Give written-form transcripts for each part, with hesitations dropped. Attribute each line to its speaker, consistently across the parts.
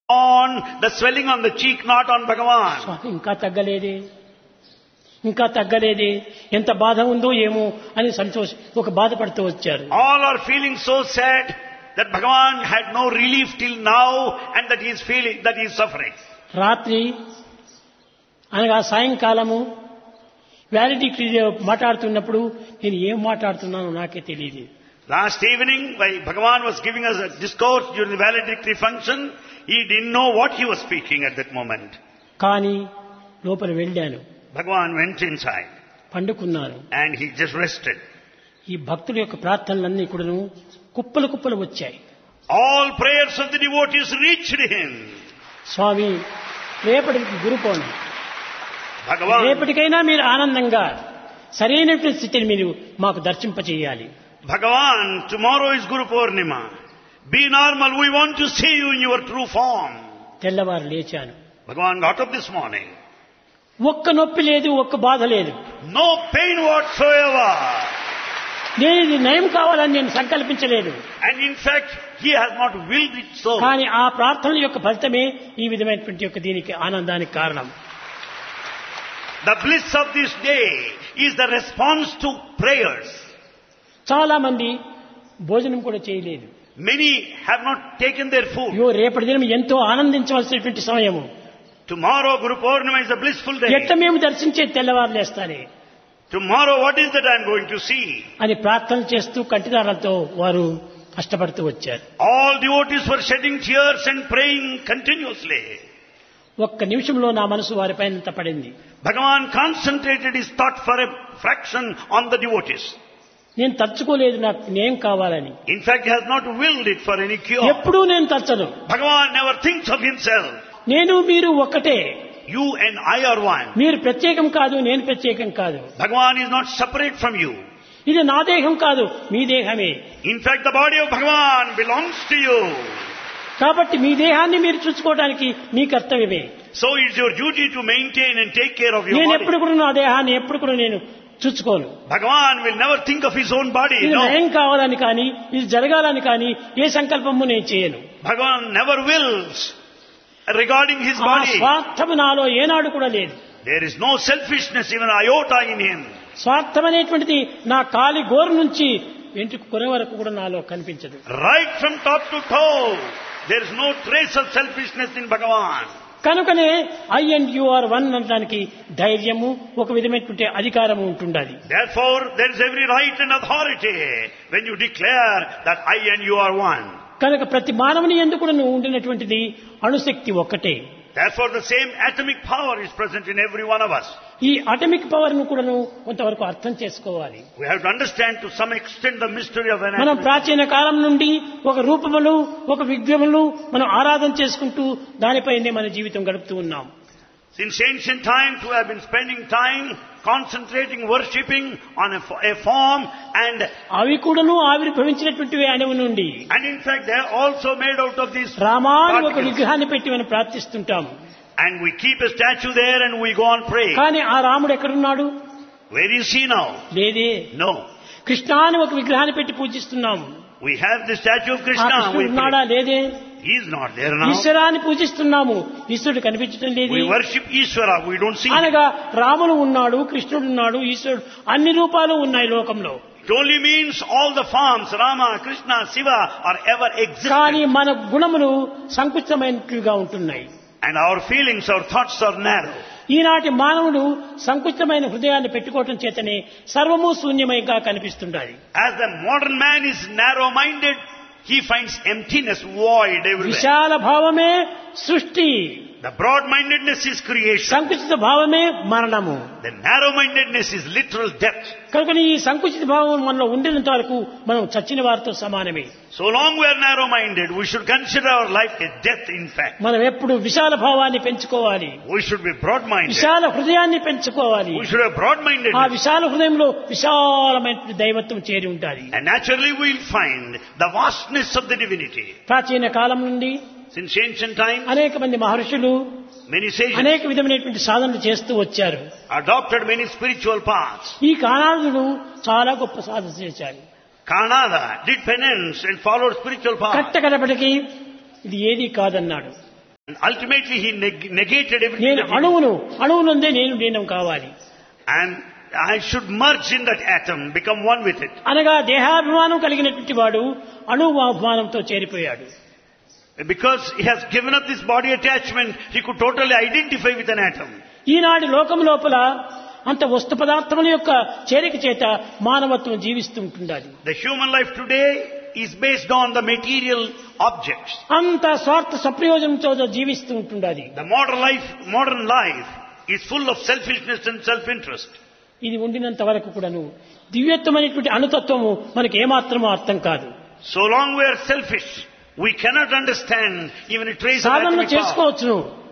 Speaker 1: on the swelling on the cheek, not on Bhagavan.
Speaker 2: స్వామి ఇంకా తగ్గలేదే ఎంత బాధ ఉందో ఏమో అని ఒక బాధపడుతూ వచ్చారు.
Speaker 1: All are feeling so sad that Bhagavan had no relief till now and that he is feeling, that he is suffering.
Speaker 2: రాత్రి అనగా సాయంకాలము వ్యాలిడిటీ మాట్లాడుతున్నప్పుడు నేను ఏం మాట్లాడుతున్నానో నాకే తెలియదు.
Speaker 1: Last evening, while Bhagavan was giving us a discourse during the valedictory function, he didn't know what he was speaking at that moment.
Speaker 2: కానీ లోపల వెళ్ళాను.
Speaker 1: Bhagavan went inside.
Speaker 2: పండుకున్నాను.
Speaker 1: And he just rested.
Speaker 2: ఈ భక్తుల యొక్క ప్రార్థనలన్నీ కూడాను కుప్పలు వచ్చాయి.
Speaker 1: All prayers of the devotees reached him.
Speaker 2: స్వామి రేపటికి గురు పౌర్ణమి.
Speaker 1: Bhagavan,
Speaker 2: రేపటికైనా మీరు ఆనందంగా సరైనటువంటి స్థితిని మీరు మాకు దర్శింపచేయాలి.
Speaker 1: Bhagavan, tomorrow is Guru Purnima. Be normal. We want to see you in your true form.
Speaker 2: తెల్లవారు లేచాను.
Speaker 1: Bhagavan got up this morning.
Speaker 2: ఒక్క నొప్పి లేదు, ఒక్క బాధ లేదు.
Speaker 1: No pain whatsoever.
Speaker 2: నేను ఇది నయం కావాలని నేను సంకల్పించలేదు.
Speaker 1: And in fact, he has not willed it so.
Speaker 2: కానీ ఆ ప్రార్థనల యొక్క ఫలితమే ఈ విధమైనటువంటి యొక్క దీనికి ఆనందానికి కారణం.
Speaker 1: The bliss of this day is the response to prayers.
Speaker 2: చాలా మంది భోజనం కూడా చేయలేదు.
Speaker 1: Many have not taken their food.
Speaker 2: రేపటి దినం ఎంతో ఆనందించవలసినటువంటి సమయము.
Speaker 1: Tomorrow Guru Purnima is a blissful day.
Speaker 2: ఎట్ట మేము దర్శించే తెల్లవారు లేస్తానే.
Speaker 1: Tomorrow what is that I am going to see?
Speaker 2: అని ప్రార్థన చేస్తూ కంటిదారాలతో వారు కష్టపడుతూ వచ్చారు.
Speaker 1: All devotees were shedding tears and praying continuously.
Speaker 2: ఒక్క నిమిషంలో నా మనసు వారిపైన పడింది.
Speaker 1: Bhagavan concentrated his thought for a fraction on the devotees.
Speaker 2: నేను తలుచుకోలేదు నాకు నేం కావాలని.
Speaker 1: In fact, he has not willed it for any cure.
Speaker 2: ఎప్పుడూ నేను తలచను.
Speaker 1: Bhagavan never thinks of himself.
Speaker 2: నేను మీరు ఒక్కటే.
Speaker 1: You and I are one.
Speaker 2: మీరు ప్రత్యేకం కాదు, నేను ప్రత్యేకం కాదు.
Speaker 1: Bhagavan is not separate from you.
Speaker 2: ఇది నా దేహం కాదు, మీ దేహమే.
Speaker 1: In fact, the body of Bhagavan belongs to you.
Speaker 2: కాబట్టి మీ దేహాన్ని మీరు చూసుకోవడానికి మీ కర్తవ్యమే.
Speaker 1: So it's your duty to maintain and take care of your
Speaker 2: నేను
Speaker 1: body.
Speaker 2: ఎప్పుడు కూడా నా దేహాన్ని ఎప్పుడు కూడా నేను చూసుకోను.
Speaker 1: Bhagavan will never think of his own body.
Speaker 2: ఇది
Speaker 1: No.
Speaker 2: నయం కావాలని కానీ ఇది జరగాలని కానీ ఏ సంకల్పము నేను చేయను.
Speaker 1: Bhagavan never wills regarding his
Speaker 2: ఆ
Speaker 1: body.
Speaker 2: స్వార్థము నాలో ఏనాడు కూడా లేదు.
Speaker 1: There is no selfishness, even iota in him.
Speaker 2: స్వార్థం అనేటువంటిది నా కాలి గోరు నుంచి వెంట్రుక కొన వరకు కూడా నాలో కనిపించదు.
Speaker 1: Right from top to toe, there is no trace of selfishness in Bhagavan.
Speaker 2: కనుకనే I and you are one అనడానికి ధైర్యము ఒక విధమైనటువంటి అధికారము ఉంటుండాలి.
Speaker 1: Therefore, there is every right and authority when you declare that I and you are one.
Speaker 2: కనుక ప్రతి మానవుని యందు కూడా ఉండినటువంటిది అణుశక్తి ఒక్కటే.
Speaker 1: Therefore, the same atomic power is present in every one of us.
Speaker 2: ఈ అటమిక్ పవర్ ను కూడా కొంతవరకు అర్థం చేసుకోవాలి.
Speaker 1: We have to understand to some extent the mystery of an
Speaker 2: మనం
Speaker 1: atom.
Speaker 2: ప్రాచీన కాలం నుండి ఒక రూపములు ఒక విగ్రహములు మనం ఆరాధన చేసుకుంటూ దానిపైనే మన జీవితం గడుపుతూ ఉన్నాం.
Speaker 1: Since ancient times, we have been spending time concentrating, worshipping on a form, and
Speaker 2: అవి కూడాను ఆవిర్భవించినటువంటివి అణువు నుండి.
Speaker 1: And in fact, they are also made out of these
Speaker 2: రామాని ఒక
Speaker 1: particles.
Speaker 2: విగ్రహాన్ని పెట్టి మనం ప్రార్థిస్తుంటాము.
Speaker 1: And we keep a statue there and we go on praying.
Speaker 2: కానీ ఆ రాముడు ఎక్కడున్నాడు?
Speaker 1: Where is he now?
Speaker 2: లేదే.
Speaker 1: No.
Speaker 2: కృష్ణ అని ఒక విగ్రహాన్ని పెట్టి పూజిస్తున్నాము.
Speaker 1: We have the statue of
Speaker 2: ఆ
Speaker 1: Krishna.
Speaker 2: కృష్ణుడు
Speaker 1: We
Speaker 2: ఉన్నాడా?
Speaker 1: pray.
Speaker 2: లేదే.
Speaker 1: He is not there now.
Speaker 2: ఈశ్వరాన్ని పూజిస్తున్నాము. ఈశ్వరుడు కనిపించడం లేదు.
Speaker 1: We worship Ishvara. We don't see him.
Speaker 2: అనగా రాముడు ఉన్నాడు, కృష్ణుడు ఉన్నాడు, ఈశ్వరుడు అన్ని రూపాలు ఉన్నాయి లోకంలో.
Speaker 1: It only means all the forms, Rama, Krishna, Shiva, are ever
Speaker 2: కానీ
Speaker 1: existent.
Speaker 2: మన గుణములు సంకుచితమైనట్టుగా ఉంటున్నాయి.
Speaker 1: And our feelings, our thoughts are narrow.
Speaker 2: ఈనాటి మానవుడు సంకుచితమైన హృదయాన్ని పెట్టుకోవటం చేతనే సర్వము శూన్యమైగా కనిపిస్తుంటాయి.
Speaker 1: As the modern man is narrow-minded, he finds emptiness, void everywhere.
Speaker 2: విశాల భావమే సృష్టి,
Speaker 1: The broad-mindedness is creation.
Speaker 2: సంకుచిత భావమే మరణము.
Speaker 1: The narrow-mindedness is literal death.
Speaker 2: కనుక ఈ సంకుచిత భావం మనలో ఉండినంత వరకు మనం చచ్చిన వారితో సమానమే.
Speaker 1: So long we are narrow-minded, we should consider our life a death in fact.
Speaker 2: మనం ఎప్పుడు విశాల భావాన్ని పెంచుకోవాలి.
Speaker 1: We should be broad-minded.
Speaker 2: విశాల హృదయాన్ని పెంచుకోవాలి.
Speaker 1: We should have
Speaker 2: ఆ
Speaker 1: broad-mindedness.
Speaker 2: విశాల హృదయంలో విశాలమైన దైవత్వం చేరి ఉంటాది.
Speaker 1: And naturally we will find the vastness of the divinity.
Speaker 2: ప్రాచీన కాలం నుండి
Speaker 1: Since ancient times,
Speaker 2: అనేక మంది మహర్షులు
Speaker 1: many sages
Speaker 2: అనేక విధమైనటువంటి సాధనలు చేస్తూ వచ్చారు.
Speaker 1: adopted many spiritual paths.
Speaker 2: ఈ కానాదుడు చాలా గొప్ప సాధన చేశాడు.
Speaker 1: Kanada did penance and followed spiritual paths.
Speaker 2: కట్టకడపటికి ఇది ఏది కాదన్నాడు.
Speaker 1: And ultimately he negated everything.
Speaker 2: నేను
Speaker 1: that he
Speaker 2: అణువునందే నేను లీనం కావాలి.
Speaker 1: And I should merge in that atom, become one with it.
Speaker 2: అనగా దేహాభిమానం కలిగినటువంటి వాడు అణువాభిమానంతో చేరిపోయాడు.
Speaker 1: Because he has given up this body attachment, he could totally identify with an atom.
Speaker 2: ఈనాటి లోకం లోపల అంత వస్తు పదార్థముల యొక్క చేరిక చేత మానవత్వం జీవిస్తూ ఉంటుండాలి.
Speaker 1: The human life today is based on the material objects.
Speaker 2: అంత స్వార్థ సప్రయోజనంతో జీవిస్తూ ఉంటుండాలి.
Speaker 1: The modern life is full of selfishness and self-interest.
Speaker 2: ఇది ఉండినంత వరకు కూడాను దివ్యత్వమైనటువంటి అణుతత్వము మనకి ఏమాత్రమూ అర్థం కాదు.
Speaker 1: So long we are selfish, we cannot understand even a trace of
Speaker 2: సాధనలు
Speaker 1: atomic power.
Speaker 2: చేసుకోవచ్చును,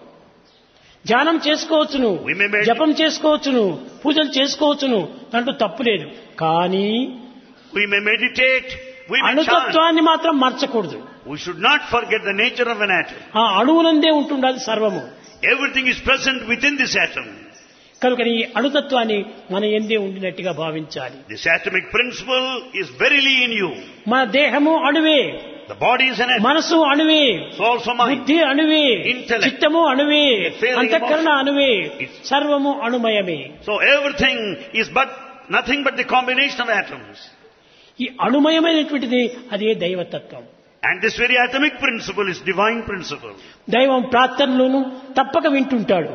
Speaker 2: ధ్యానం చేసుకోవచ్చును, జపం చేసుకోవచ్చును, పూజలు చేసుకోవచ్చును, దాంట్లో తప్పు లేదు. కానీ
Speaker 1: We may meditate, we may chant.
Speaker 2: అణుతత్వాన్ని మాత్రం మర్చకూడదు.
Speaker 1: We should not forget the nature of an atom.
Speaker 2: ఆ అణువునందే ఉంటుండాలి సర్వము.
Speaker 1: Everything is present within this atom.
Speaker 2: కనుక ఈ అణుతత్వాన్ని మన ఎందే ఉండినట్టుగా భావించాలి.
Speaker 1: This atomic principle is verily in you.
Speaker 2: మన దేహము అణువే,
Speaker 1: The body is an atom.
Speaker 2: మనసు అణువే,
Speaker 1: So also mind.
Speaker 2: బుద్ధి అణువే,
Speaker 1: Intellect.
Speaker 2: చిత్తము అణువే,
Speaker 1: Feeling,
Speaker 2: అంతఃకరణ
Speaker 1: emotion.
Speaker 2: అణువే, సర్వము అణుమయమే.
Speaker 1: So everything is but nothing but the combination of atoms.
Speaker 2: ఈ అణుమయమైనటువంటిది అదే దైవతత్వం.
Speaker 1: And this very atomic principle is divine principle.
Speaker 2: దైవం ప్రార్థనలోనూ తప్పక వింటుంటాడు.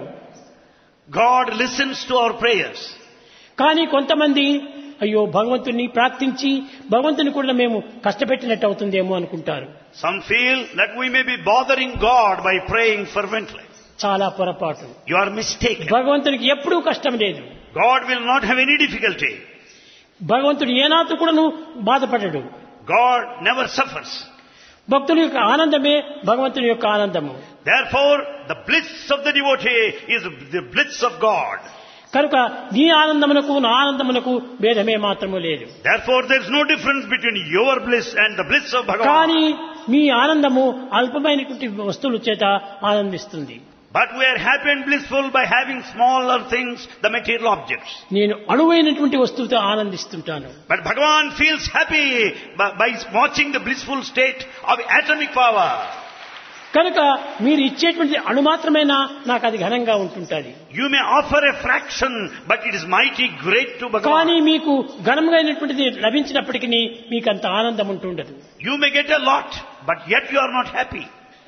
Speaker 1: God listens to our prayers.
Speaker 2: కానీ కొంతమంది అయ్యో భగవంతుని ప్రార్థించి భగవంతుని కూడా మేము కష్టపెట్టినట్టు అవుతుందేమో అనుకుంటారు.
Speaker 1: Some feel that we may be bothering God by praying fervently.
Speaker 2: చాలా పొరపాటు.
Speaker 1: You are mistaken.
Speaker 2: భగవంతునికి ఎప్పుడూ కష్టం లేదు.
Speaker 1: God will not have any difficulty.
Speaker 2: భగవంతుడు ఏనాడు కూడాను బాధపడడు.
Speaker 1: God never suffers.
Speaker 2: భక్తుని యొక్క ఆనందమే భగవంతుని యొక్క ఆనందము.
Speaker 1: Therefore, the bliss of the devotee is the bliss of God.
Speaker 2: కనుక నీ ఆనందమునకు నా ఆనందమునకు భేదమే మాత్రము లేదు.
Speaker 1: Therefore, there is no difference between your bliss and the bliss of
Speaker 2: కానీ
Speaker 1: Bhagavan.
Speaker 2: మీ ఆనందము అల్పమైనటువంటి వస్తువుల చేత ఆనందిస్తుంది.
Speaker 1: But we are happy and blissful by having smaller things, the material objects.
Speaker 2: నేను అణువైనటువంటి వస్తువుతో ఆనందిస్తుంటాను.
Speaker 1: But Bhagavan feels happy by watching the blissful state of atomic power.
Speaker 2: కనుక మీరు ఇచ్చేటువంటి అణు మాత్రమేనా నాకు అది ఘనంగా ఉంటుంటుంది.
Speaker 1: You may offer a fraction, but it is mighty great to
Speaker 2: కానీ
Speaker 1: Bhagavan.
Speaker 2: మీకు ఘనంగా అయినటువంటిది లభించినప్పటికీ మీకు అంత ఆనందం ఉంటుండదు.
Speaker 1: You may get a lot, but yet you are not happy.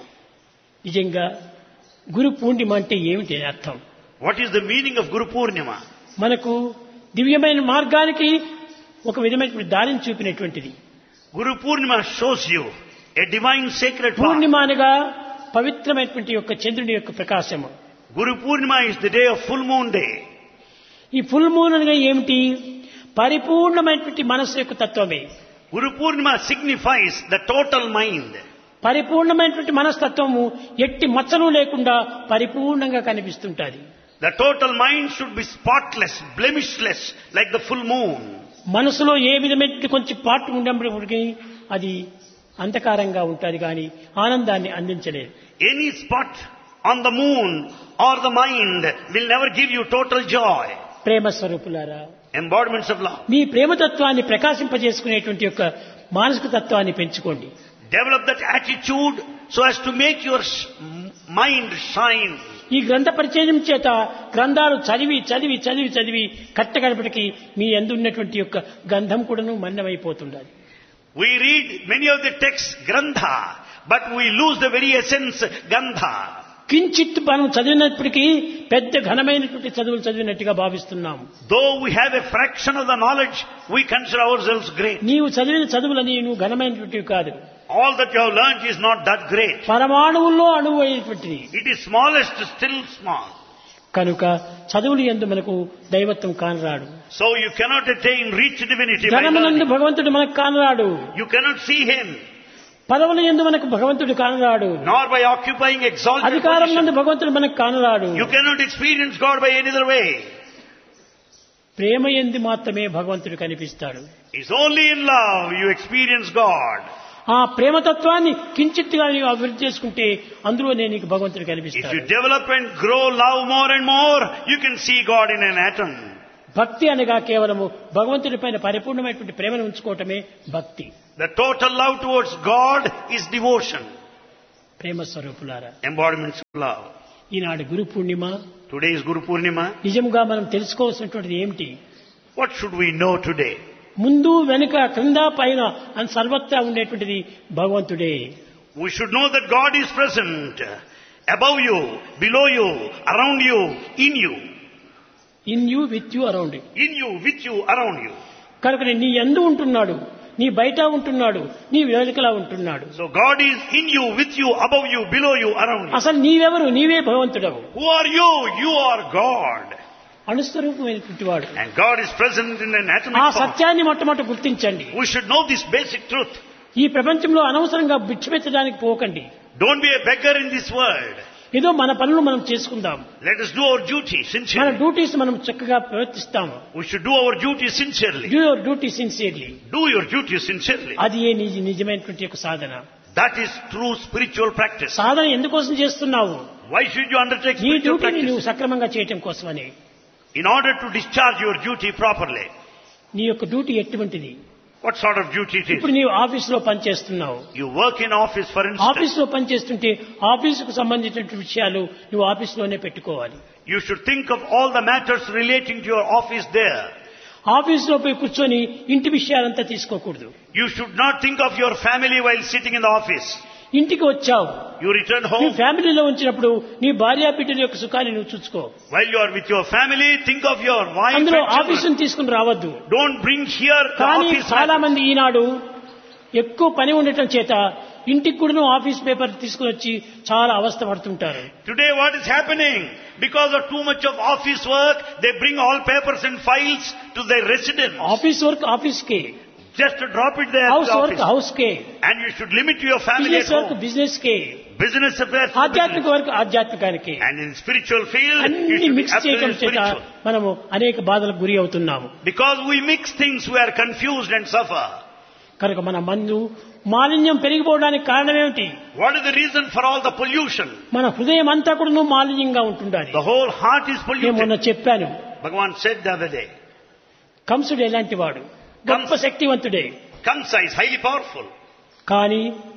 Speaker 2: నిజంగా గురు పూర్ణిమ అంటే ఏమిటి అర్థం?
Speaker 1: What is the meaning of Guru Purnima?
Speaker 2: మనకు దివ్యమైన మార్గానికి ఒక విధమైనటువంటి దారిని చూపినటువంటిది.
Speaker 1: Guru Purnima shows you a divine sacred path.
Speaker 2: పూర్ణిమ అనగా పవిత్రమైనటువంటి యొక్క చంద్రుని యొక్క ప్రకాశము.
Speaker 1: Guru Purnima is the day of full moon day.
Speaker 2: ఈ ఫుల్ మూన్ అనగా ఏమిటి? పరిపూర్ణమైనటువంటి మనస్సు యొక్క తత్వమే.
Speaker 1: Guru Purnima signifies the total mind.
Speaker 2: పరిపూర్ణమైనటువంటి మనస్తత్వము ఎట్టి మచ్చలు లేకుండా పరిపూర్ణంగా కనిపిస్తుంటది.
Speaker 1: The total mind should be spotless, blemishless, like the full moon.
Speaker 2: మనసులో ఏ విధమైన కొంచెం పాటు ఉన్నప్పటికీ అది అంధకారంగా ఉంటుంది కానీ ఆనందాన్ని అందించలేదు.
Speaker 1: Any spot on the moon or the mind will never give you total joy.
Speaker 2: ప్రేమ స్వరూపులారా,
Speaker 1: Embodiments of love.
Speaker 2: మీ ప్రేమతత్వాన్ని ప్రకాశింపజేసుకునేటువంటి యొక్క మానసిక తత్వాన్ని పెంచుకోండి.
Speaker 1: Develop that attitude so as to make your mind shine.
Speaker 2: ఈ గ్రంథ పరిచయం చేత గ్రంథాలు చదివి చదివి చదివి చదివి కట్టగడపటికి మీ యందు ఉన్నటువంటి యొక్క గంధం కూడాను మన్నమైపోతుండాలి.
Speaker 1: We read many of the texts, Grantha, but we lose the very essence, Gandha.
Speaker 2: కించిత్ మనం చదివినప్పటికీ పెద్ద ఘనమైనటువంటి చదువులు చదివినట్టుగా భావిస్తున్నాము.
Speaker 1: Though we have a fraction of the knowledge, we consider ourselves great.
Speaker 2: నీవు చదివిన చదువులని నువ్వు ఘనమైనటువంటివి కాదు.
Speaker 1: All that you have learnt is not that great.
Speaker 2: పరమాణువుల్లో అణువు అయినటువంటిది.
Speaker 1: It is smallest, still small.
Speaker 2: కనుక చదువులు యందు మనకు దైవత్వం కానరాడు.
Speaker 1: So you cannot attain rich divinity by
Speaker 2: ధనమునందు
Speaker 1: learning.
Speaker 2: భగవంతుడు మనకు కానరాడు.
Speaker 1: You cannot see him,
Speaker 2: పదవుల యందు మనకు భగవంతుడు కానరాడు.
Speaker 1: nor by occupying exalted
Speaker 2: అధికారం నందు
Speaker 1: position.
Speaker 2: భగవంతుడు మనకు కానరాడు.
Speaker 1: You cannot experience God by any other way.
Speaker 2: ప్రేమ యందు మాత్రమే భగవంతుడు కనిపిస్తాడు.
Speaker 1: It's only in love you experience God.
Speaker 2: ఆ ప్రేమతత్వాన్ని కించిత్తుగా నీవు అభివృద్ధి చేసుకుంటే అందులోనే నీకు భగవంతుడు
Speaker 1: If
Speaker 2: కనిపిస్తాడు.
Speaker 1: you develop and grow love more and more, you can see God in an atom.
Speaker 2: భక్తి అనగా కేవలము భగవంతుడి పైన పరిపూర్ణమైనటువంటి ప్రేమను ఉంచుకోవటమే భక్తి.
Speaker 1: The total love towards God is devotion.
Speaker 2: ప్రేమ స్వరూపులారా,
Speaker 1: embodiments of love.
Speaker 2: Eenadu Guru Purnima.
Speaker 1: Today is Guru Purnima.
Speaker 2: నిజంగా మనం తెలుసుకోవాల్సినటువంటిది ఏమిటి?
Speaker 1: What should we know today?
Speaker 2: ముందు వెనుక క్రింద పైన అని సర్వత్రా ఉండేటువంటిది భగవంతుడే.
Speaker 1: We should know that God is present above you, below you, around you, in you.
Speaker 2: In you, with you, around you.
Speaker 1: In you, with you, around you.
Speaker 2: కనుక నీ యందు ఉంటున్నాడు, నీ బయట ఉంటున్నాడు, నీ వెనుకలా ఉంటున్నాడు.
Speaker 1: So God is in you, with you, above you, below you, around you.
Speaker 2: అసలు నీవెవరు? నీవే భగవంతుడవు.
Speaker 1: Who are you? You are God.
Speaker 2: అణుస్వరూపమైనటువంటి వాడు.
Speaker 1: And God is present in an atomic
Speaker 2: ఆ
Speaker 1: form.
Speaker 2: సత్యాన్ని మొట్టమొదటి గుర్తించండి.
Speaker 1: We should know this basic truth.
Speaker 2: ఈ ప్రపంచంలో అనవసరంగా బిచ్చమెత్తడానికి పోకండి.
Speaker 1: Don't be a beggar in this world.
Speaker 2: ఏదో మన పనులు మనం చేసుకుందాం.
Speaker 1: Let us do our duty
Speaker 2: మన
Speaker 1: sincerely.
Speaker 2: డ్యూటీస్ మనం చక్కగా ప్రవర్తిస్తాము.
Speaker 1: We should do our duty sincerely.
Speaker 2: Do your duty sincerely.
Speaker 1: Do your duty sincerely.
Speaker 2: అది ఏ నిజమైనటువంటి ఒక సాధన.
Speaker 1: That is true spiritual practice.
Speaker 2: సాధన ఎందుకోసం చేస్తున్నావు?
Speaker 1: Why should you undertake
Speaker 2: నీ
Speaker 1: spiritual
Speaker 2: డ్యూటీని నువ్వు
Speaker 1: practice?
Speaker 2: సక్రమంగా చేయటం కోసమని.
Speaker 1: In order to discharge your duty properly.
Speaker 2: నీ యొక్క డ్యూటీ ఎటువంటిది?
Speaker 1: What sort of duty it
Speaker 2: ఇప్పుడు
Speaker 1: is?
Speaker 2: నీవు ఆఫీసులో పనిచేస్తున్నావు.
Speaker 1: You work in office, for instance.
Speaker 2: ఆఫీసులో పనిచేస్తుంటే ఆఫీసుకు సంబంధించిన విషయాలు నువ్వు ఆఫీసులోనే పెట్టుకోవాలి.
Speaker 1: You should think of all the matters relating to your office there.
Speaker 2: ఆఫీసులో పోయి కూర్చొని ఇంటి విషయాలంతా తీసుకోకూడదు.
Speaker 1: You should not think of your family while sitting in the office.
Speaker 2: ఇంటికి వచ్చావు,
Speaker 1: You return
Speaker 2: నీ
Speaker 1: home.
Speaker 2: ఫ్యామిలీలో ఉంచినప్పుడు నీ భార్యా బిడ్డల యొక్క సుఖాన్ని నువ్వు చూసుకో.
Speaker 1: While you are with your family, think of your wife
Speaker 2: అందులో
Speaker 1: and children.
Speaker 2: ఆఫీసును తీసుకుని రావద్దు.
Speaker 1: Don't bring here the
Speaker 2: కానీ
Speaker 1: office
Speaker 2: చాలా
Speaker 1: matters.
Speaker 2: మంది ఈనాడు ఎక్కువ పని ఉండటం చేత ఇంటికి కూడా ఆఫీస్ పేపర్ తీసుకుని వచ్చి చాలా అవస్థ పడుతుంటారు.
Speaker 1: Today what is happening? Because of too much of office work, they bring all papers and files to their residence.
Speaker 2: Office work ఆఫీస్కే,
Speaker 1: Just to drop it there to
Speaker 2: house
Speaker 1: the
Speaker 2: work
Speaker 1: office.
Speaker 2: హౌస్కే,
Speaker 1: And you should limit to your family at
Speaker 2: business work
Speaker 1: home.
Speaker 2: బిజినెస్కే,
Speaker 1: Business affairs to
Speaker 2: ఆధ్యాత్మిక
Speaker 1: business.
Speaker 2: Work ఆధ్యాత్మికానికి.
Speaker 1: And in spiritual field, you
Speaker 2: అన్ని
Speaker 1: should be
Speaker 2: mix చేయటం
Speaker 1: absolutely
Speaker 2: చేత
Speaker 1: spiritual.
Speaker 2: మనము అనేక బాధలకు గురి అవుతున్నాము.
Speaker 1: Because we mix things, we are confused and suffer.
Speaker 2: కనుక మన మందు మాలిన్యం పెరిగిపోవడానికి కారణం ఏమిటి?
Speaker 1: What is the reason for all the pollution?
Speaker 2: మన హృదయం అంతా కూడా మాలిన్యంగా ఉంటుండాలి.
Speaker 1: The whole heart is
Speaker 2: నేను మొన్న
Speaker 1: polluted.
Speaker 2: చెప్పాను,
Speaker 1: Bhagavan said the other day,
Speaker 2: కంసుడు ఎలాంటి వాడు? గొప్ప శక్తివంతుడే.
Speaker 1: Kamsa is highly powerful.
Speaker 2: కానీ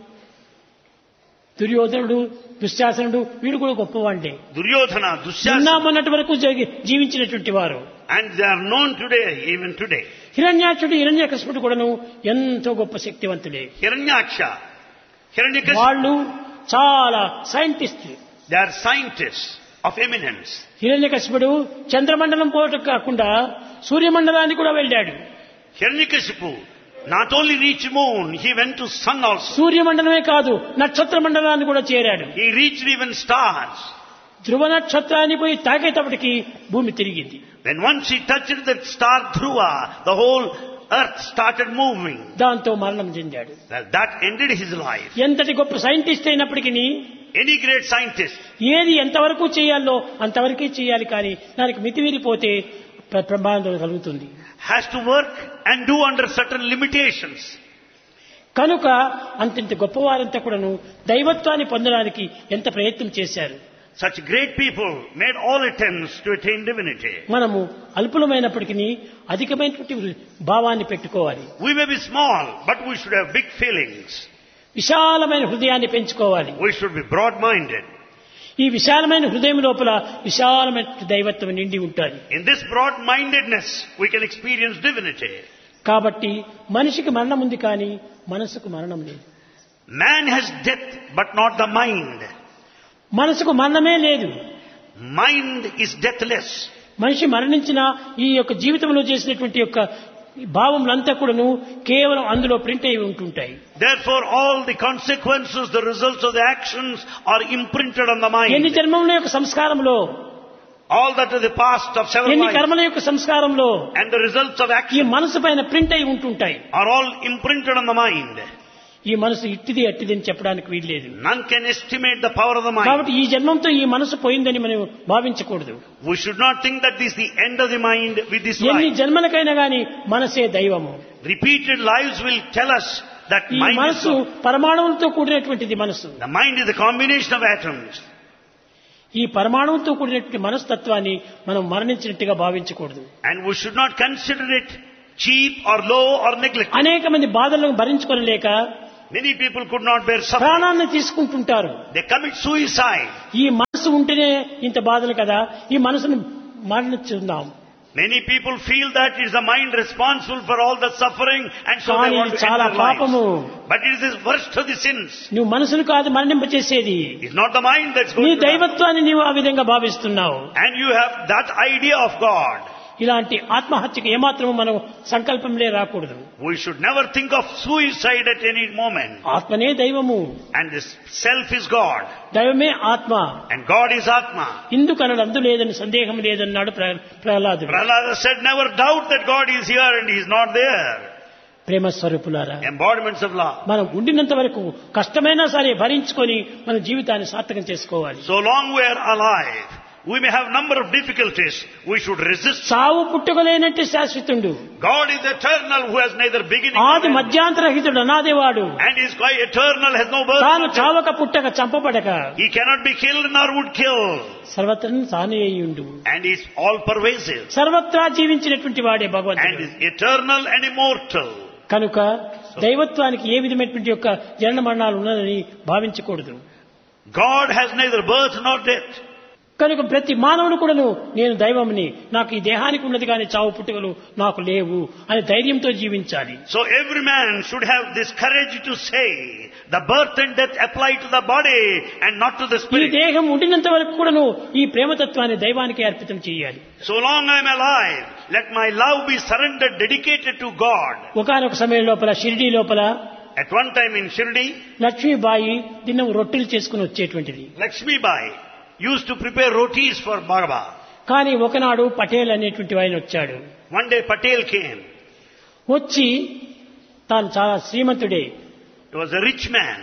Speaker 2: దుర్యోధనుడు, దుశ్శాసనుడు వీడు కూడా గొప్పవాండే.
Speaker 1: Duryodhana,
Speaker 2: నిన్న
Speaker 1: Dusyasana,
Speaker 2: మొన్నటి వరకు జీవించినటువంటి వారు.
Speaker 1: and they are known today, even today.
Speaker 2: హిరణ్యాక్షుడు, హిరణ్యకశిపుడు కూడాను ఎంతో గొప్ప శక్తివంతులే.
Speaker 1: Hiranyaksha, Hiranyakashipu,
Speaker 2: వాళ్ళు చాలా scientist.
Speaker 1: they are scientists of eminence.
Speaker 2: హిరణ్యకశిపుడు చంద్రమండలం పోవటం కాకుండా సూర్యమండలానికి కూడా వెళ్ళాడు.
Speaker 1: Hiranyakashipu not only reached moon, he went to sun also.
Speaker 2: సూర్యమండలమే కాదు నక్షత్ర మండలాన్ని కూడా చేరాడు.
Speaker 1: He reached even stars.
Speaker 2: ధ్రువ నక్షత్రాన్ని పోయి తాకేటప్పటికి భూమి తిరిగింది.
Speaker 1: When once he touched that star Dhruva, the whole earth started moving.
Speaker 2: దాంతో మరణం చెందాడు.
Speaker 1: Well, that ended his life.
Speaker 2: ఎంతటి గొప్ప సైంటిస్ట్ అయినప్పటికీ
Speaker 1: Any great scientist
Speaker 2: ఏది ఎంతవరకు చేయాలో అంతవరకే చేయాలి, కానీ దానికి మితిమీరిపోతే ప్రమాదం కలుగుతుంది.
Speaker 1: has to work and do under certain limitations.
Speaker 2: కనుక అంతంత గొప్పవారంతా కూడాను దైవత్వాన్ని పొందడానికి ఎంత ప్రయత్నం చేశారు.
Speaker 1: Such great people made all attempts to attain divinity.
Speaker 2: మనము అల్పులమైనప్పటికీ అధికమైనటువంటి భావాన్ని పెట్టుకోవాలి.
Speaker 1: We may be small, but we should have big feelings.
Speaker 2: విశాలమైన హృదయాన్ని పెంచుకోవాలి.
Speaker 1: We should be broad-minded.
Speaker 2: ఈ విశాలమైన హృదయం లోపల విశాలమైన దైవత్వం నిండి ఉంటుంది.
Speaker 1: In this broad-mindedness, we can experience divinity.
Speaker 2: కాబట్టి మనిషికి మరణం ఉంది, కానీ మనసుకు మరణం లేదు.
Speaker 1: Man has death, but not the mind.
Speaker 2: మనసుకు మరణమే లేదు.
Speaker 1: Mind is deathless.
Speaker 2: మనిషి మరణించిన ఈ యొక్క జీవితంలో చేసినటువంటి యొక్క భావములంతా కూడాను కేవలం అందులో ప్రింట్ అయి ఉంటుంటాయి.
Speaker 1: Therefore, all the consequences, the results of the actions are imprinted on the
Speaker 2: ఎన్ని
Speaker 1: mind.
Speaker 2: జన్మల యొక్క సంస్కారంలో,
Speaker 1: All that is the past of several
Speaker 2: ఎన్ని
Speaker 1: lives
Speaker 2: కర్మల యొక్క సంస్కారంలో
Speaker 1: and the results of
Speaker 2: ఈ
Speaker 1: action
Speaker 2: మనసు పైన ప్రింట్ అయి ఉంటుంటాయి.
Speaker 1: are all imprinted on the mind.
Speaker 2: ఈ మనసు ఇట్టిది అట్టిది అని చెప్పడానికి వీల్లేదు.
Speaker 1: None can estimate the power of the mind.
Speaker 2: కాబట్టి ఈ జన్మంతో ఈ మనసు పోయిందని మనం భావించకూడదు.
Speaker 1: We should not think that this is the end of the mind with this
Speaker 2: ఎన్ని
Speaker 1: life.
Speaker 2: జన్మలకైనా గాని మనసే దైవము.
Speaker 1: Repeated lives will tell us that
Speaker 2: ఈ
Speaker 1: mind is
Speaker 2: మనసు
Speaker 1: God.
Speaker 2: పరమాణువులతో కూడినటువంటిది మనసు.
Speaker 1: The mind is a combination of atoms.
Speaker 2: ఈ పరమాణువుతో కూడినటువంటి మనస్తత్వాన్ని మనం మరణించినట్టుగా భావించకూడదు.
Speaker 1: And we should not consider it cheap or low or neglected.
Speaker 2: అనేక మంది బాధలను భరించుకోలేక
Speaker 1: Many people could not bear suffering.
Speaker 2: ప్రాణాన్ని తీసుకుంటుంటారు.
Speaker 1: They commit suicide.
Speaker 2: ఈ మనసు ఉంటేనే ఇంత బాధలు కదా, ఈ మనసును మరణించుదాం.
Speaker 1: Many people feel that it is the mind responsible for all the suffering, and so they want to end
Speaker 2: చాలా
Speaker 1: their lives.
Speaker 2: పాపము.
Speaker 1: But it is the worst of the sins.
Speaker 2: నువ్వు మనసును కాదు మరణింపచేసేది,
Speaker 1: It's not the mind that's
Speaker 2: నీ
Speaker 1: going to die.
Speaker 2: దైవత్వాన్ని నీవు ఆ విధంగా భావిస్తున్నావు.
Speaker 1: And you have that idea of God.
Speaker 2: ఇలాంటి ఆత్మహత్యకు ఏమాత్రము మనం సంకల్పంలే రాకూడదు.
Speaker 1: We should never think of suicide at any moment.
Speaker 2: ఆత్మనే దైవము,
Speaker 1: And this self is God.
Speaker 2: దైవమే ఆత్మ.
Speaker 1: And God is Atma.
Speaker 2: ఇందుకనడు అందు లేదని సందేహం లేదన్నాడు ప్రహ్లాదుడు.
Speaker 1: Prahlada said, never doubt that God is here and He is not there.
Speaker 2: ప్రేమ స్వరూపులారా,
Speaker 1: Embodiments of love.
Speaker 2: మనం ఉండినంత వరకు కష్టమైనా సరే భరించుకొని మన జీవితాన్ని సార్థకం చేసుకోవాలి.
Speaker 1: So long we are alive, we may have number of difficulties. We should resist.
Speaker 2: సావు పుట్టుకలేనట్టు శాశ్వతుడు,
Speaker 1: God is eternal, who has neither beginning nor
Speaker 2: ఆది
Speaker 1: end.
Speaker 2: మధ్యాంతరహితుడు, అనాదివాడు.
Speaker 1: And is quite eternal, has no birth.
Speaker 2: తాను చావక పుట్టక చంపబడక
Speaker 1: He cannot be killed nor would kill.
Speaker 2: సర్వత్రను తానే అయ్యుండు.
Speaker 1: And is all pervasive.
Speaker 2: సర్వత్రా జీవించినటువంటి వాడే
Speaker 1: And
Speaker 2: భగవంతుడు.
Speaker 1: is eternal and immortal.
Speaker 2: కనుక దైవత్వానికి ఏ విధమైనటువంటి యొక్క జనన మరణాలు ఉన్నదని భావించకూడదు.
Speaker 1: God has neither birth nor death.
Speaker 2: కనుక ప్రతి మానవుడు కూడాను నేను దైవంని, నాకు ఈ దేహానికి ఉన్నది కానీ చావు పుట్టుకలు నాకు లేవు అని ధైర్యంతో జీవించాలి.
Speaker 1: So every man should have this courage to say, the birth and death apply to the body and not to the
Speaker 2: ఈ
Speaker 1: spirit.
Speaker 2: దేహం ఉండినంత వరకు కూడాను ఈ ప్రేమతత్వాన్ని దైవానికి అర్పితం చేయాలి.
Speaker 1: So long I am alive, let my love be surrendered, dedicated to God.
Speaker 2: ఒకానొక సమయం లోపల షిరిడీ లోపల
Speaker 1: At one time in Shirdi,
Speaker 2: Lakshmibai దినం రొట్టెలు చేసుకుని వచ్చేటువంటిది.
Speaker 1: Lakshmi Bai used to prepare rotis for Baba.
Speaker 2: కానీ ఒకనాడు పటేల్ అనేటువంటి ఆయన వచ్చాడు.
Speaker 1: One day Patel came.
Speaker 2: వచ్చి తాను చాలా శ్రీమంతుడే,
Speaker 1: He was a rich man.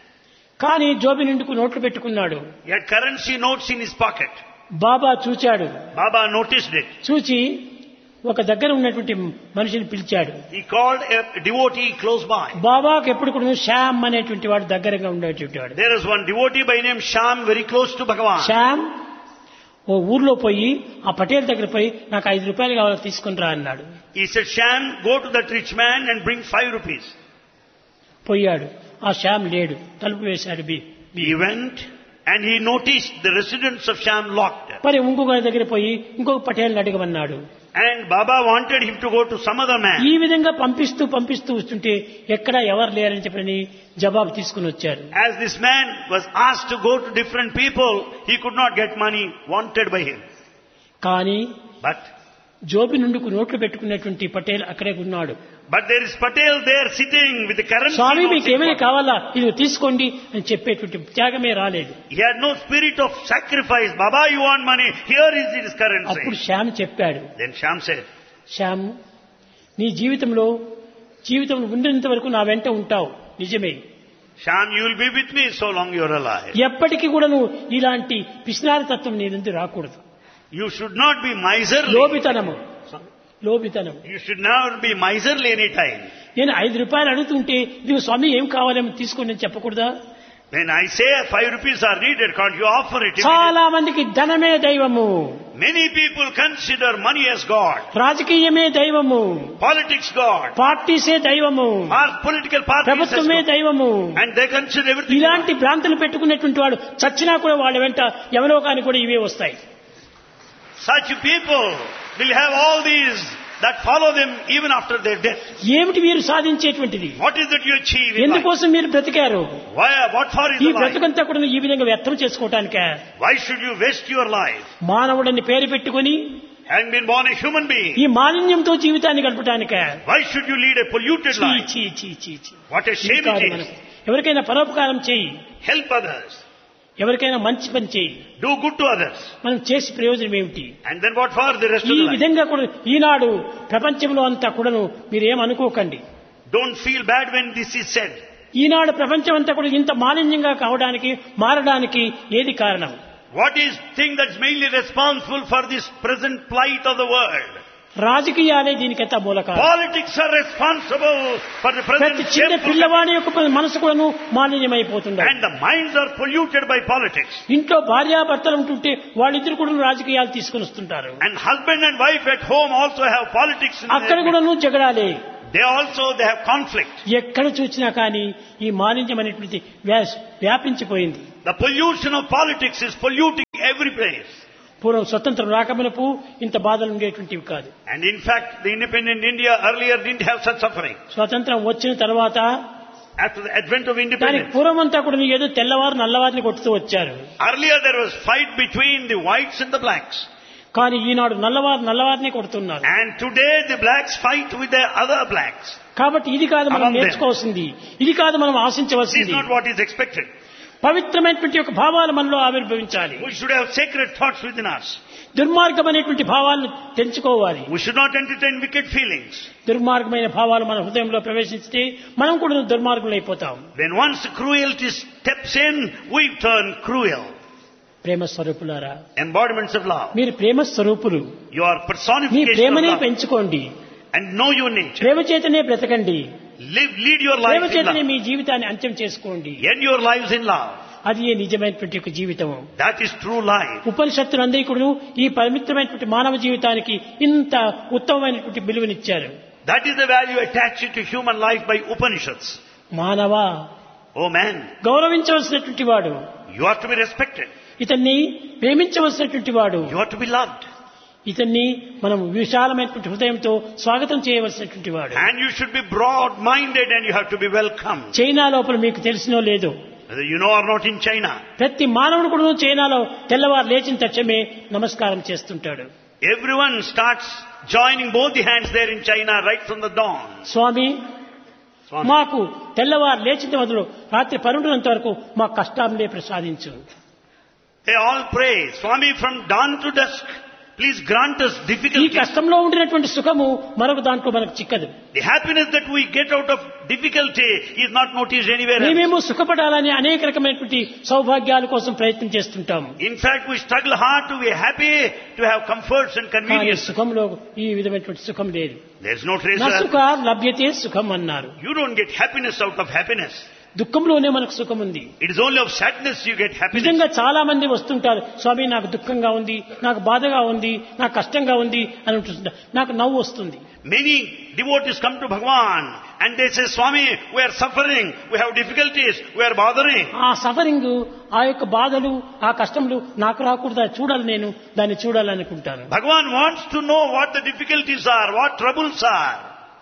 Speaker 2: కానీ జోబి నిండుకు నోట్లు పెట్టుకున్నాడు.
Speaker 1: He had currency notes in his pocket.
Speaker 2: బాబా చూచాడు.
Speaker 1: Baba noticed it.
Speaker 2: చూచి ఒక దగ్గర ఉన్నటువంటి మనిషిని పిలిచాడు.
Speaker 1: He called a devotee close by.
Speaker 2: బాబాకు ఎప్పుడు కూడా శ్యామ్ అనేటువంటి వాడు దగ్గరగా ఉండేటువంటి వాడు.
Speaker 1: There is one devotee by name Sham very close to Bhagavan.
Speaker 2: Shyam ఓ ఊర్లో పోయి ఆ పటేల్ దగ్గర పోయి నాకు 5 రూపాయలు కావాలో తీసుకుని రా అన్నాడు.
Speaker 1: He said, Sham, go to that rich man and bring 5 rupees.
Speaker 2: పోయాడు. ఆ శ్యామ్ లేడు, తలుపు వేశాడు.
Speaker 1: He went and he noticed the residence of Sham locked.
Speaker 2: మరి ఇంకొక దగ్గర పోయి ఇంకొక పటేల్ని అడగమన్నాడు.
Speaker 1: And Baba wanted him to go to some other man.
Speaker 2: ఈ విధంగా పంపిస్తూ వస్తుంటే ఎక్కడ ఎవరు లేరని చెప్పని జవాబు తీసుకుని వచ్చారు.
Speaker 1: As this man was asked to go to different people, he could not get money wanted by him.
Speaker 2: కానీ
Speaker 1: But
Speaker 2: జోబి నుండుకు నోట్లు పెట్టుకున్నటువంటి పటేల్ అక్కడే ఉన్నాడు.
Speaker 1: there is Patel there sitting with the currency.
Speaker 2: Swamy
Speaker 1: notes
Speaker 2: మీకు
Speaker 1: in
Speaker 2: ఏమైనా
Speaker 1: pocket.
Speaker 2: కావాలా ఇది తీసుకోండి అని చెప్పేటువంటి త్యాగమే రాలేదు.
Speaker 1: He had no spirit of sacrifice. Baba, you want money? Here is his currency.
Speaker 2: అప్పుడు శ్యామ్ చెప్పాడు,
Speaker 1: Then Sham said,
Speaker 2: శ్యామ్ నీ జీవితం ఉన్నంత వరకు నా వెంట ఉంటావు నిజమే.
Speaker 1: Sham, you will be with me so long you are alive.
Speaker 2: ఎప్పటికీ కూడా నువ్వు ఇలాంటి పిసినారి తత్వం నీ నుండి రాకూడదు.
Speaker 1: You should not be miserly.
Speaker 2: లోబితనము.
Speaker 1: You should not be miserly any time.
Speaker 2: నేను 5 రూపాయలు అడుగుతుంటే ఇది స్వామి ఏం కావాలేమో తీసుకోండి అని చెప్పకూడదా?
Speaker 1: When I say 5 rupees are needed, can't you offer it?
Speaker 2: చాలా మందికి ధనమే దైవము,
Speaker 1: Many people consider money as God,
Speaker 2: రాజకీయమే దైవము,
Speaker 1: politics God,
Speaker 2: పార్టీసే దైవము,
Speaker 1: or political parties as
Speaker 2: ప్రభుత్వమే
Speaker 1: God.
Speaker 2: దైవము.
Speaker 1: And they consider everything
Speaker 2: ఇలాంటి
Speaker 1: God.
Speaker 2: భ్రాంతులు పెట్టుకున్నటువంటి వాడు చచ్చినా కూడా వాళ్ళ వెంట ఎవరో కానీ కూడా ఇవే వస్తాయి.
Speaker 1: Such people will have all these that follow them even after their death.
Speaker 2: ఏమిటి మీరు సాధించేటువంటిది?
Speaker 1: What is that you achieve in life?
Speaker 2: ఎందుకోసం మీరు బ్రతికారు?
Speaker 1: What for is
Speaker 2: ఈ
Speaker 1: the life?
Speaker 2: బ్రతుకంతా కూడా ఈ విధంగా వ్యర్థం చేసుకోవటానికే.
Speaker 1: Why should you waste your life?
Speaker 2: మానవుడని పేరు పెట్టుకుని
Speaker 1: Having been born a human being,
Speaker 2: ఈ మాలిన్యంతో జీవితాన్ని గడపటానికే.
Speaker 1: why should you lead a polluted life?
Speaker 2: చీ.
Speaker 1: What a shame
Speaker 2: కాదు
Speaker 1: it
Speaker 2: మనకు.
Speaker 1: is.
Speaker 2: ఎవరికైనా పరోపకారం చేయి,
Speaker 1: Help others.
Speaker 2: ఎవరికైనా మంచి పని చేయి,
Speaker 1: Do good to others.
Speaker 2: మనం చేసి ప్రయోజనం ఏమిటి?
Speaker 1: And then what for the rest
Speaker 2: ఈ
Speaker 1: of the life?
Speaker 2: విధంగా కూడా ఈనాడు ప్రపంచంలో అంతా కూడాను మీరేమనుకోకండి.
Speaker 1: Don't feel bad when this is said.
Speaker 2: ఈనాడు ప్రపంచం అంతా కూడా ఇంత మాలిన్యంగా కావడానికి మారడానికి ఏది కారణం?
Speaker 1: What is thing that's mainly responsible for this present plight of the world?
Speaker 2: రాజకీయాలే దీనికంతా మూల కారణం.
Speaker 1: Politics are responsible for the present
Speaker 2: ప్రతి చిన్న
Speaker 1: shameful-
Speaker 2: పిల్లవాడి యొక్క మనసు కూడాను మాలిన్యమైపోతుంది.
Speaker 1: And the minds are polluted by politics.
Speaker 2: ఇంట్లో భార్యాభర్తలు ఉంటుంటే వాళ్ళిద్దరు కూడా రాజకీయాలు తీసుకుని వస్తుంటారు.
Speaker 1: And husband and wife at home also have politics in
Speaker 2: అక్కడ
Speaker 1: their
Speaker 2: కూడాను జగడాలే.
Speaker 1: They have conflict.
Speaker 2: ఎక్కడ చూసినా కానీ ఈ మాలిన్యం అనేటువంటి వ్యాపించిపోయింది.
Speaker 1: The pollution of politics is polluting every place.
Speaker 2: పూర్వం స్వతంత్రం రాకమునపు ఇంత బాధలు ఉండేటువంటివి కాదు.
Speaker 1: And in fact, the independent India earlier didn't have such suffering.
Speaker 2: స్వతంత్రం వచ్చిన తర్వాత
Speaker 1: After the advent of
Speaker 2: దానికి
Speaker 1: independence,
Speaker 2: పూర్వమంతా కూడా ఏదో తెల్లవారు నల్లవారిని కొట్టుతూ వచ్చారు.
Speaker 1: earlier there was fight between the whites and the blacks.
Speaker 2: కానీ ఈనాడు నల్లవారిని కొడుతున్నారు.
Speaker 1: And today the blacks fight with the other blacks.
Speaker 2: కాబట్టి ఇది కాదు మనం
Speaker 1: Among them.
Speaker 2: నేర్చుకోవాల్సింది, ఇది కాదు మనం
Speaker 1: This is
Speaker 2: ఆశించవలసింది.
Speaker 1: not what is expected.
Speaker 2: పవిత్రమైనటువంటి యొక్క భావాలు మనలో ఆవిర్భవించాలి.
Speaker 1: We should have sacred thoughts within us.
Speaker 2: దుర్మార్గమైనటువంటి భావాలను తెంచుకోవాలి.
Speaker 1: We should not entertain wicked feelings.
Speaker 2: దుర్మార్గమైన భావాలు మన హృదయంలో ప్రవేశిస్తే మనం కూడా దుర్మార్గులైపోతాం.
Speaker 1: When once cruelty steps in, we turn cruel.
Speaker 2: ప్రేమ స్వరూపులారా,
Speaker 1: Embodiments of love.
Speaker 2: మీరు ప్రేమ స్వరూపులు.
Speaker 1: You are
Speaker 2: me
Speaker 1: personification of
Speaker 2: ప్రేమనే
Speaker 1: love.
Speaker 2: పెంచుకోండి.
Speaker 1: And know your nature.
Speaker 2: ప్రేమ చేతనే బ్రతకండి.
Speaker 1: Lead your life
Speaker 2: Prema
Speaker 1: in
Speaker 2: చేతనే
Speaker 1: love.
Speaker 2: మీ జీవితాన్ని అంత్యం చేసుకోండి.
Speaker 1: End your lives in love.
Speaker 2: అది ఏ నిజమైనటువంటి ఒక జీవితం.
Speaker 1: That is true life.
Speaker 2: ఉపనిషత్తులందరూ కూడా ఈ పవిత్రమైనటువంటి మానవ జీవితానికి ఇంత ఉత్తమమైనటువంటి విలువనిచ్చారు.
Speaker 1: That is the value attached to human life by Upanishads.
Speaker 2: మానవ,
Speaker 1: Oh man,
Speaker 2: గౌరవించవలసినటువంటి వాడు,
Speaker 1: you are to be respected.
Speaker 2: ఇతన్ని ప్రేమించవలసినటువంటి వాడు,
Speaker 1: You are to be loved.
Speaker 2: ఇతన్ని మనం విశాలమైనటువంటి హృదయంతో స్వాగతం చేయవలసినటువంటి వాడు.
Speaker 1: And you should be broad-minded and you have to be welcomed.
Speaker 2: China లోపల మీకు తెలిసినో లేదో,
Speaker 1: Whether you know or not, in China,
Speaker 2: ప్రతి మానవుడు కూడా చైనాలో తెల్లవారు లేచిన తక్షణమే నమస్కారం చేస్తుంటాడు.
Speaker 1: everyone starts joining both the hands there in China right from the dawn.
Speaker 2: Swamy,
Speaker 1: Swami,
Speaker 2: మాకు తెల్లవారు లేచిన మొదలు రాత్రి 12 వరకు మా కష్టాన్ని ప్రసాదించు.
Speaker 1: they all pray, Swami, from dawn to dusk, please grant us
Speaker 2: ఈ
Speaker 1: difficulty.
Speaker 2: కష్టంలో ఉండినటువంటి సుఖము మరొక దాంట్లో మనకు చిక్కదు.
Speaker 1: The happiness that we get out of difficulty is not noticed anywhere else.
Speaker 2: మేమేమో సుఖపడాలని అనేక రకమైనటువంటి సౌభాగ్యాల కోసం ప్రయత్నం చేస్తుంటాము.
Speaker 1: In fact, we struggle hard to be happy, to have comforts and
Speaker 2: కానీ
Speaker 1: convenience.
Speaker 2: సుఖంలో ఈ విధమైనటువంటి సుఖం లేదు.
Speaker 1: There's no trace
Speaker 2: నా
Speaker 1: of
Speaker 2: సుఖ లభ్యతే సుఖం అన్నారు.
Speaker 1: You don't get happiness out of happiness.
Speaker 2: దుఃఖంలోనే మనకు సుఖం ఉంది.
Speaker 1: It is only of sadness you get happiness.
Speaker 2: నిజంగా చాలా మంది వస్తుంటారు, స్వామి నాకు దుఃఖంగా ఉంది, నాకు బాధగా ఉంది, నాకు కష్టంగా ఉంది అని ఉంటుంటారు. నాకు నవ్వు వస్తుంది.
Speaker 1: Many devotees come to Bhagavan and they say, Swami, we are suffering, we have difficulties, we are bothering.
Speaker 2: ఆ సఫరింగ్, ఆ యొక్క బాధలు, ఆ కష్టములు నాకు రాకూడదా, చూడాలి, నేను దాన్ని చూడాలనుకుంటాను.
Speaker 1: Bhagavan wants to know what the difficulties are, what troubles are.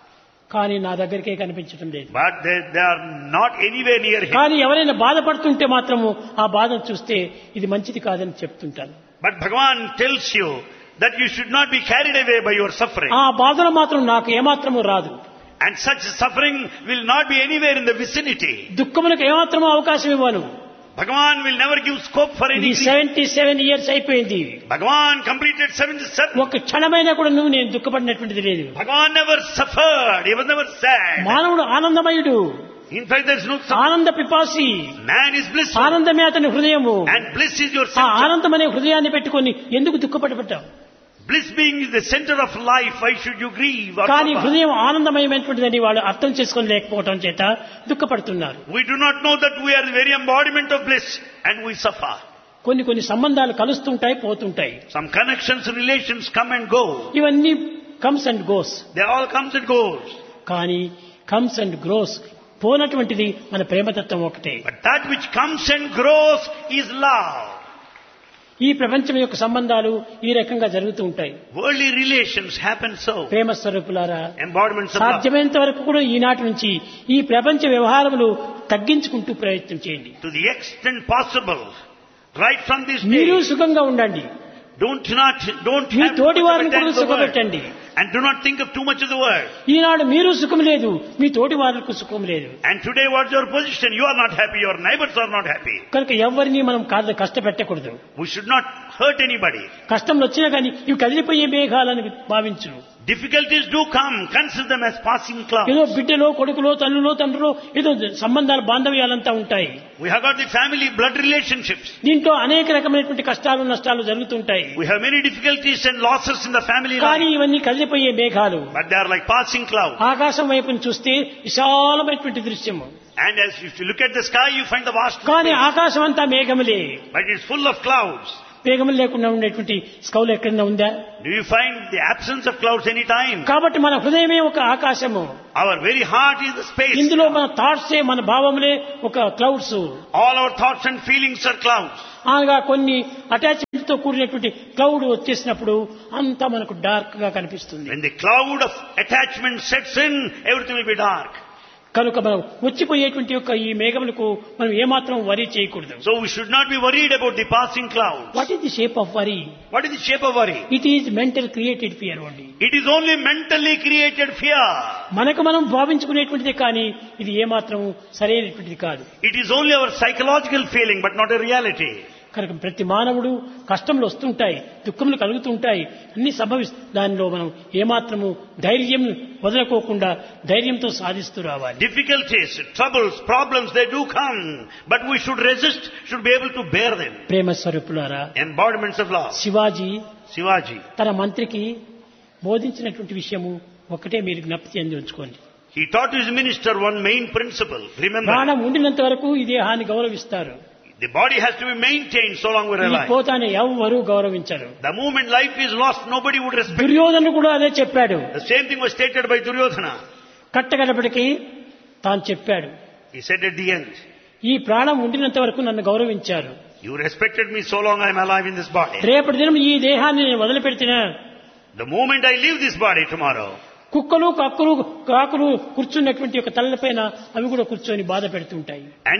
Speaker 2: కానీ నా దగ్గరికే కనిపించడం లేదు.
Speaker 1: But they are not anywhere near him.
Speaker 2: కానీ ఎవరైనా బాధపడుతుంటే మాత్రము ఆ బాధను చూస్తే ఇది మంచిది కాదని చెప్తుంటాను.
Speaker 1: But Bhagavan tells you that you should not be carried away by your suffering.
Speaker 2: ఆ బాధలు మాత్రం నాకు ఏమాత్రము రాదు.
Speaker 1: And such suffering will not be anywhere in the vicinity.
Speaker 2: దుఃఖములకు ఏమాత్రము అవకాశం ఇవ్వను.
Speaker 1: Bhagavan will never give scope for any
Speaker 2: ఇది
Speaker 1: grief.
Speaker 2: 77 years అయిపోయింది.
Speaker 1: Bhagavan completed 77.
Speaker 2: ఒక క్షణమైనా కూడా నేను దుఃఖపడినటువంటిది లేదు.
Speaker 1: Bhagavan never suffered. He was never sad.
Speaker 2: మానవుడు ఆనందమయుడు,
Speaker 1: In fact, there is no suffering.
Speaker 2: ఆనంద పిపాసి.
Speaker 1: Man is blissful.
Speaker 2: ఆనందమే అతని హృదయము.
Speaker 1: And bliss is your
Speaker 2: ఆ
Speaker 1: center.
Speaker 2: ఆనందం అనే హృదయాన్ని పెట్టుకొని ఎందుకు దుఃఖపడబడ్డాం?
Speaker 1: Bliss being the center of life, why should you grieve or
Speaker 2: కానీ
Speaker 1: suffer?
Speaker 2: హృదయం ఆనందమయమైనటువంటిదని వాళ్ళు అర్థం చేసుకొని లేకపోవడం చేత దుఃఖపడుతున్నారు.
Speaker 1: We do not know that we are the very embodiment of bliss and we suffer.
Speaker 2: కొన్ని సంబంధాలు కలుస్తుంటాయి, పోతుంటాయి.
Speaker 1: Some connections, relations come and go.
Speaker 2: ఇవన్నీ comes and goes.
Speaker 1: They all comes and goes.
Speaker 2: కానీ కమ్స్ అండ్ గ్రోస్ పోనటువంటిది మన ప్రేమతత్వం ఒకటే.
Speaker 1: But that which comes and grows is love.
Speaker 2: ఈ ప్రపంచం యొక్క సంబంధాలు ఈ రకంగా జరుగుతూ ఉంటాయి.
Speaker 1: Worldly relations happen so.
Speaker 2: ప్రేమ స్వరూపులారా,
Speaker 1: Embodiments of love.
Speaker 2: సాధ్యమైనంత వరకు కూడా ఈనాటి నుంచి ఈ ప్రపంచ వ్యవహారములు తగ్గించుకుంటూ ప్రయత్నం చేయండి.
Speaker 1: To the extent possible, right from this
Speaker 2: మీరు
Speaker 1: day,
Speaker 2: సుఖంగా ఉండండి.
Speaker 1: don't
Speaker 2: మీ
Speaker 1: have
Speaker 2: తోటి
Speaker 1: too much
Speaker 2: వారిని
Speaker 1: of
Speaker 2: కూడా
Speaker 1: attention to the world.
Speaker 2: సుఖపెట్టండి.
Speaker 1: And do not think of too much of the world.
Speaker 2: ఈనాడు మీరు సుఖం లేదు, మీ తోటి వారికి సుఖం లేదు.
Speaker 1: And today what's your position? You are not happy, your neighbors are not happy.
Speaker 2: కనుక ఎవరిని మనం కష్టపెట్టకూడదు.
Speaker 1: We should not hurt anybody.
Speaker 2: కష్టంలో వచ్చినా కానీ ఇవి కదిలిపోయే మేఘాలని భావించు.
Speaker 1: Difficulties do come, consider them as passing clouds.
Speaker 2: ఏదో బిడ్డలో, కొడుకులో, తల్లులో, తండ్రిలో ఏదో సంబంధాలు, బాంధవ్యాలంతా ఉంటాయి.
Speaker 1: We have got the family blood relationships.
Speaker 2: దీంట్లో అనేక రకమైనటువంటి కష్టాలు, నష్టాలు జరుగుతుంటాయి.
Speaker 1: We have many difficulties and losses in the family
Speaker 2: కానీ
Speaker 1: life.
Speaker 2: ఇవన్నీ కదిలిపోయే మేఘాలు.
Speaker 1: But they are like passing clouds.
Speaker 2: ఆకాశం వైపును చూస్తే విశాలమైనటువంటి దృశ్యము.
Speaker 1: And as if you look at the sky, you find the vast
Speaker 2: కానీ
Speaker 1: space.
Speaker 2: ఆకాశం అంతా మేఘములే.
Speaker 1: But it's full of clouds.
Speaker 2: మేఘములు లేకుండా ఉండేటువంటి స్కౌలు ఎక్కడైనా ఉందా?
Speaker 1: Do you find the absence of clouds any time?
Speaker 2: కాబట్టి మన హృదయమే ఒక ఆకాశము.
Speaker 1: Our very heart is the space.
Speaker 2: ఇందులో మన థాట్సే, మన భావములే ఒక clouds.
Speaker 1: All our thoughts and feelings are clouds.
Speaker 2: అనగా కొన్ని అటాచ్మెంట్ తో కూడినటువంటి క్లౌడ్ వచ్చేసినప్పుడు అంతా మనకు డార్క్ గా కనిపిస్తుంది.
Speaker 1: When the cloud of attachment sets in, everything will be dark.
Speaker 2: కనుక మనం వచ్చిపోయేటువంటి యొక్క ఈ మేఘములకు మనం ఏమాత్రం వరీ చేయకూడదు.
Speaker 1: So we should not be worried about the passing clouds.
Speaker 2: What is the shape of worry?
Speaker 1: What is the shape of worry?
Speaker 2: It is mental created fear only.
Speaker 1: It is only mentally created fear.
Speaker 2: మనకు మనం భావించుకునేటువంటిదే కానీ ఇది ఏమాత్రం సరైనటువంటిది కాదు.
Speaker 1: It is only our psychological feeling but not a reality.
Speaker 2: కనుక ప్రతి మానవుడు కష్టములు వస్తుంటాయి, దుఃఖములు కలుగుతుంటాయి, అన్ని దానిలో మనం ఏమాత్రము ధైర్యం వదలకోకుండా ధైర్యంతో సాధిస్తూ రావాలి.
Speaker 1: Difficulties, troubles, problems, they do come, but we should resist, should be able to bear them.
Speaker 2: ప్రేమ స్వరూపులారా,
Speaker 1: Embodiments of love. Shivaji
Speaker 2: తన మంత్రికి బోధించినటువంటి విషయము ఒకటే మీరు జ్ఞప్తి చెంది ఉంచుకోండి.
Speaker 1: He taught his minister one main principle. Remember,
Speaker 2: ప్రాణం ఉండినంత వరకు ఈ దేహాన్ని గౌరవిస్తారు.
Speaker 1: the body has to be maintained so long we're alive.
Speaker 2: పోతానే ఎవరు గౌరవించరు.
Speaker 1: The moment life is lost, nobody would respect.
Speaker 2: దుర్యోధను కూడా అదే చెప్పాడు.
Speaker 1: The same thing was stated by Duryodhana.
Speaker 2: కట్టగడపటికి తాను చెప్పాడు,
Speaker 1: He said at the end,
Speaker 2: ఈ ప్రాణం ఉండినంత వరకు నన్ను గౌరవించారు.
Speaker 1: you respected me so long I am alive in this body.
Speaker 2: రేపటి దినం ఈ దేహాన్ని నేను వదిలిపెడితేనా,
Speaker 1: The moment I leave this body tomorrow,
Speaker 2: కుక్కలు కక్కులు కాకులు కూర్చున్నటువంటి ఒక తలపైన అవి కూడా కూర్చొని బాధ పెడుతుంటాయి.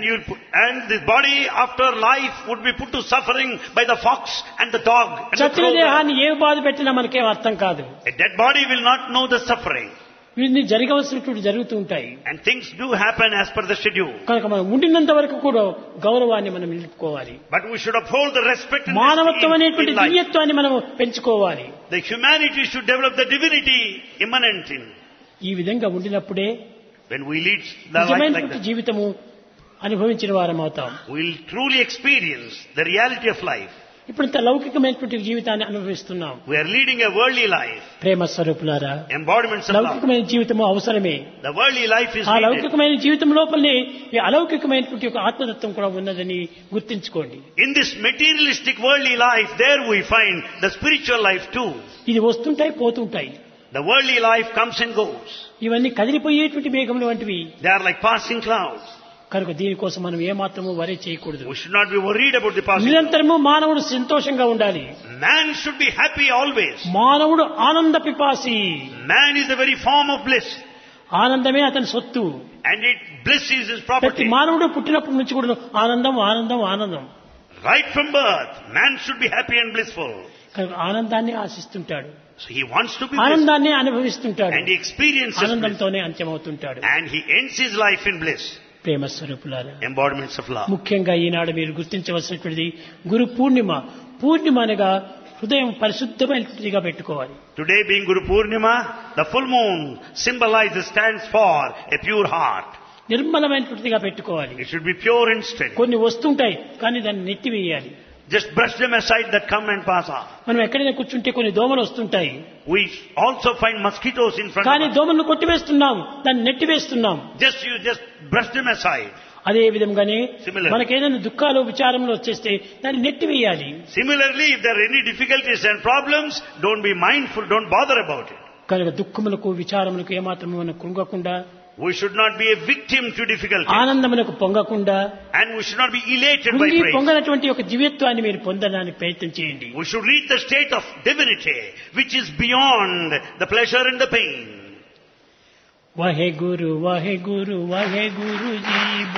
Speaker 1: and this body after life would be put to suffering by the fox and the dog and the
Speaker 2: చచ్చిన
Speaker 1: crow.
Speaker 2: దేహాన్ని ఏ బాధ పెట్టినా మనకేం అర్థం కాదు.
Speaker 1: A dead body will not know the suffering.
Speaker 2: వీటిని జరగవలసినటువంటి జరుగుతూ ఉంటాయి.
Speaker 1: And things do happen as per the schedule.
Speaker 2: కనుక మనం ఉండినంత వరకు కూడా గౌరవాన్ని మనం నిలుపుకోవాలి.
Speaker 1: But we should uphold the respect and
Speaker 2: మానవత్వం అనేటువంటి
Speaker 1: in life.
Speaker 2: దివ్యత్వాన్ని మనం పెంచుకోవాలి.
Speaker 1: The humanity should develop the divinity immanent in.
Speaker 2: ఈ విధంగా ఉండినప్పుడే
Speaker 1: When we lead the life like
Speaker 2: నిజమైనటువంటి
Speaker 1: that,
Speaker 2: జీవితము అనుభవించిన వారం అవుతాం.
Speaker 1: we will truly experience the reality of life.
Speaker 2: ఇప్పుడు ఇంత లౌకికమైనటువంటి జీవితాన్ని అనుభవిస్తున్నాం.
Speaker 1: We are leading a worldly life.
Speaker 2: ప్రేమ స్వరూపులారా,
Speaker 1: Embodiments of love.
Speaker 2: లౌకికమైన జీవితము అవసరమే.
Speaker 1: The worldly life is
Speaker 2: ఆ
Speaker 1: needed.
Speaker 2: లౌకికమైన జీవితం లోపలనే ఈ అలౌకికమైనటువంటి ఒక ఆత్మతత్వం కూడా ఉన్నదని గుర్తించుకోండి.
Speaker 1: In this materialistic worldly life, there we find the spiritual life too.
Speaker 2: ఇది వస్తుంటాయి పోతుంటాయి.
Speaker 1: The worldly life comes and goes.
Speaker 2: ఇవన్నీ కదిలిపోయేటువంటి మేఘములు వంటివి.
Speaker 1: They are like passing clouds.
Speaker 2: కనుక దీనికోసం మనం ఏమాత్రము వరి చేయకూడదు.
Speaker 1: We should not be worried about the passing clouds.
Speaker 2: నిరంతరము మానవుడు సంతోషంగా ఉండాలి.
Speaker 1: Man should be happy always.
Speaker 2: మానవుడు ఆనంద పిపాసి.
Speaker 1: Man is the very form of bliss.
Speaker 2: ఆనందమే అతని సొత్తు.
Speaker 1: And bliss is his
Speaker 2: ప్రతి
Speaker 1: property.
Speaker 2: మానవుడు పుట్టినప్పటి నుంచి కూడా ఆనందం ఆనందం ఆనందం.
Speaker 1: Right from birth, man should be happy and blissful.
Speaker 2: కనుక ఆనందాన్ని ఆశిస్తుంటాడు.
Speaker 1: So he wants to be blissful.
Speaker 2: ఆనందాన్ని అనుభవిస్తుంటాడు.
Speaker 1: And he experiences bliss.
Speaker 2: ఆనందంతోనే అంత్యమవుతుంటాడు.
Speaker 1: And he ends his life in bliss.
Speaker 2: ప్రేమ స్వరూపులారా,
Speaker 1: Embodiments of love.
Speaker 2: ముఖ్యంగా ఈనాడు మీరు గుర్తించవలసినటువంటిది గురు పూర్ణిమ. పూర్ణిమ అనగా హృదయం పరిశుద్ధమైనటువంటిదిగా పెట్టుకోవాలి.
Speaker 1: Today being Guru Purnima, the full moon stands for a pure heart.
Speaker 2: నిర్మలమైనటువంటిదిగా పెట్టుకోవాలి.
Speaker 1: It should be pure and steady.
Speaker 2: కొన్ని వస్తుంటాయి కానీ దాన్ని నెట్టివేయాలి.
Speaker 1: Just brush them aside that come and pass on.
Speaker 2: మనం ఎక్కడైనా కూర్చుంటే కొన్ని దోమలు వస్తుంటాయి.
Speaker 1: We also find mosquitoes in front
Speaker 2: కానీ
Speaker 1: of us.
Speaker 2: దోమలను కొట్టివేస్తున్నాం, దాన్ని నెట్టివేస్తున్నాం.
Speaker 1: You just brush them aside.
Speaker 2: అదే విధంగానే
Speaker 1: Similarly.
Speaker 2: మనకేదైనా దుఃఖాలు విచారములు వచ్చేస్తే దాన్ని నెట్టివేయాలి.
Speaker 1: Similarly, if there are any difficulties and problems, don't be mindful, don't bother about it.
Speaker 2: కనుక దుఃఖములకు విచారములకు ఏమాత్రము మనం కృంగకుండా,
Speaker 1: We should not be a victim to difficulties.
Speaker 2: ఆనందములకు పొంగకుండా,
Speaker 1: And we should not be elated by
Speaker 2: కృంగి
Speaker 1: praise.
Speaker 2: పొంగనటువంటి ఒక దివ్యత్వాన్ని మీరు పొందడానికి ప్రయత్నం చేయండి.
Speaker 1: We should reach the state of divinity, which is beyond the pleasure and the pain.
Speaker 2: వాహే Guru వాహే Guru వాహే Guru G